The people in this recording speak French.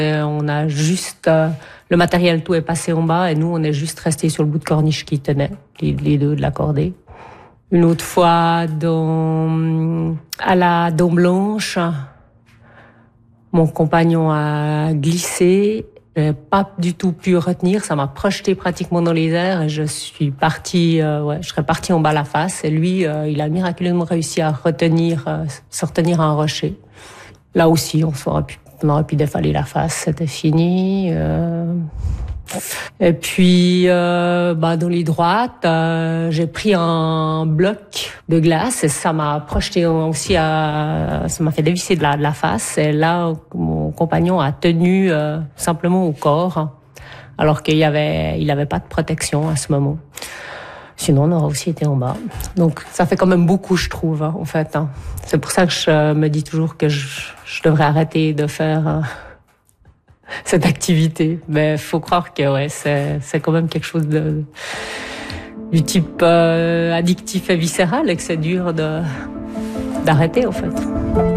On a juste le matériel, tout est passé en bas et nous on est juste resté sur le bout de corniche qui tenait les deux de la cordée. Une autre fois à la Dent Blanche, mon compagnon a glissé, j'ai pas du tout pu retenir, ça m'a projeté pratiquement dans les airs et je serais partie en bas la face et lui il a miraculeusement réussi à se retenir à un rocher. Là aussi on aurait pu défaler la face, c'était fini. Et puis, dans les droites, j'ai pris un bloc de glace et ça m'a projeté aussi ça m'a fait dévisser de la face. Et là, mon compagnon a tenu simplement au corps, alors il avait pas de protection à ce moment. Sinon, on aurait aussi été en bas. Donc, ça fait quand même beaucoup, je trouve, en fait. C'est pour ça que je me dis toujours que je devrais arrêter de faire cette activité. Mais faut croire que c'est quand même quelque chose du type addictif et viscéral et que c'est dur d'arrêter, en fait.